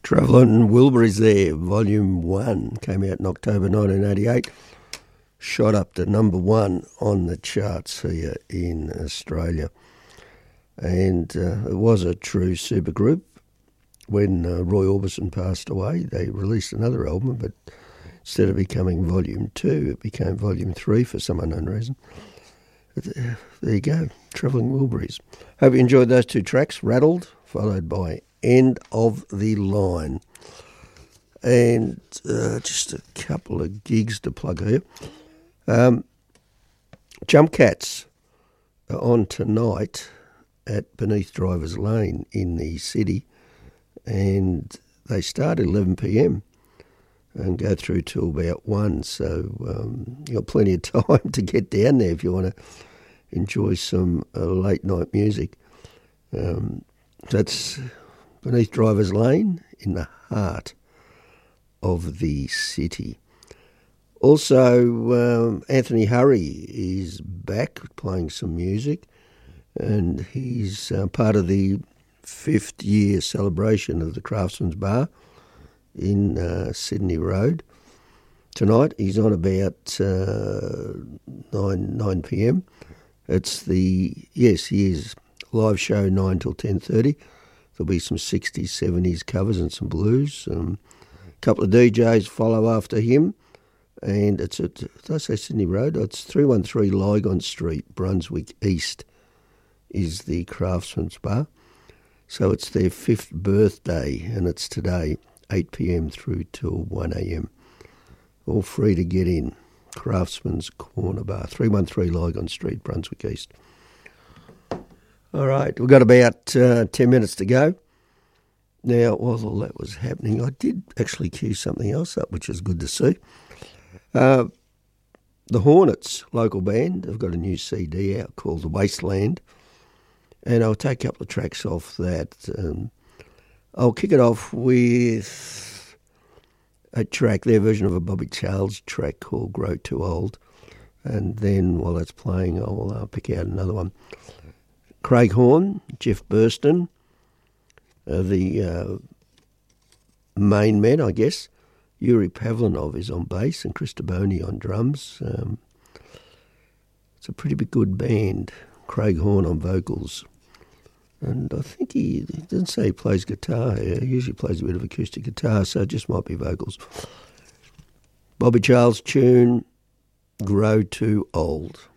Travelling Wilburys there, Volume 1, came out in October 1988, shot up to number 1 on the charts here in Australia. And it was a true supergroup. When Roy Orbison passed away, they released another album, but instead of becoming Volume 2, it became Volume 3 for some unknown reason. But, there you go, Travelling Wilburys. Hope you enjoyed those two tracks, Rattled, followed by End of the Line. And just a couple of gigs to plug here. Jump Cats are on tonight at Beneath Drivers Lane in the city, and they start at 11 p.m. and go through till about 1, so you've got plenty of time to get down there if you want to enjoy some late night music. That's Beneath Drivers Lane in the heart of the city. Also, Anthony Hurry is back playing some music, and he's part of the 5th year celebration of the Craftsman's Bar in Sydney Road. Tonight he's on about 9 p.m. It's he is live show 9 till 10:30. There'll be some 60s, 70s covers and some blues. A couple of DJs follow after him. And it's at, did I say Sydney Road? It's 313 Lygon Street, Brunswick East, is the Craftsman's Bar. So it's their 5th birthday, and it's today, 8 p.m. through till 1 a.m. All free to get in. Craftsman's Corner Bar, 313 Lygon Street, Brunswick East. All right, we've got about 10 minutes to go. Now, while all that was happening, I did actually cue something else up, which is good to see. The Hornets, local band, have got a new CD out called The Wasteland, and I'll take a couple of tracks off that. I'll kick it off with a track, their version of a Bobby Charles track called Grow Too Old, and then while that's playing, I'll pick out another one. Craig Horn, Jeff Burston, the main men, I guess. Yuri Pavlinov is on bass and Chris Taboni on drums. It's a pretty good band. Craig Horn on vocals. And I think he didn't say he plays guitar. He usually plays a bit of acoustic guitar, so it just might be vocals. Bobby Charles tune, Grow Too Old.